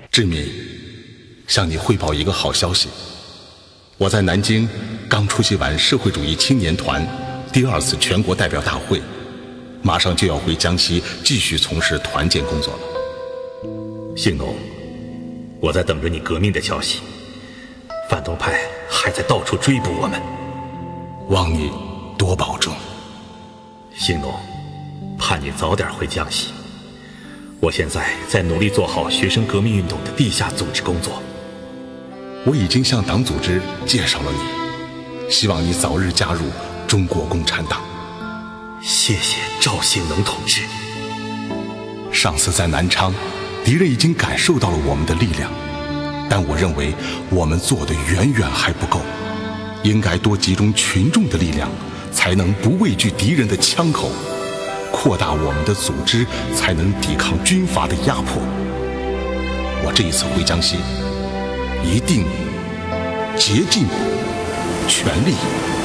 志敏，向你汇报一个好消息，我在南京刚出席完社会主义青年团第2次全国代表大会，马上就要回江西继续从事团建工作了。 兴农，我在等着你革命的消息，反动派还在到处追捕我们， 望你多保重。 兴农，盼你早点回江西。我现在在努力做好学生革命运动的地下组织工作。 我已经向党组织介绍了你，希望你早日加入中国共产党。 谢谢赵兴农同志。 上次在南昌，敌人已经感受到了我们的力量，但我认为我们做的远远还不够，应该多集中群众的力量，才能不畏惧敌人的枪口，扩大我们的组织，才能抵抗军阀的压迫。我这一次回江西，一定竭尽全力